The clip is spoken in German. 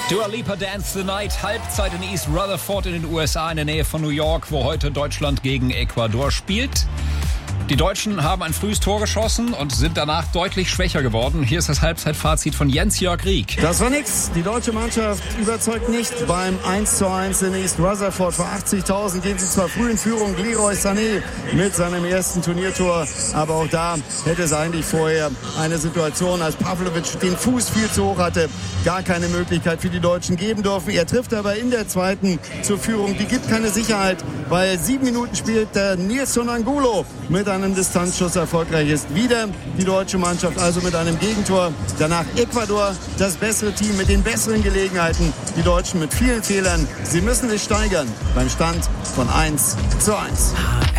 Dua Lipa Dance the Night, Halbzeit in East Rutherford in den USA in der Nähe von New York, wo heute Deutschland gegen Ecuador spielt. Die Deutschen haben ein frühes Tor geschossen und sind danach deutlich schwächer geworden. Hier ist das Halbzeitfazit von Jens-Jörg Rieck. Das war nix. Die deutsche Mannschaft überzeugt nicht beim 1:1 in East Rutherford. Vor 80.000 gehen sie zwar früh in Führung. Leroy Sané mit seinem ersten Turniertor. Aber auch da hätte es eigentlich vorher eine Situation, als Pavlovic den Fuß viel zu hoch hatte, gar keine Möglichkeit für die Deutschen geben dürfen. Er trifft aber in der zweiten zur Führung. Die gibt keine Sicherheit, weil 7 Minuten spielt der Nilson Angulo mit einem Distanzschuss erfolgreich ist. Wieder die deutsche Mannschaft, also mit einem Gegentor. Danach Ecuador, das bessere Team mit den besseren Gelegenheiten. Die Deutschen mit vielen Fehlern. Sie müssen sich steigern beim Stand von 1:1.